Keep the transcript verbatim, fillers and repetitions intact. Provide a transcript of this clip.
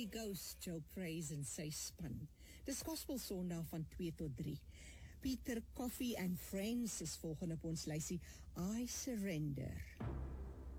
Holy Ghost, Joe Praise en sy span. Dis Gospel Sondag van twee tot drie. Peter Coffee and Friends is volgende op ons lysie. I Surrender.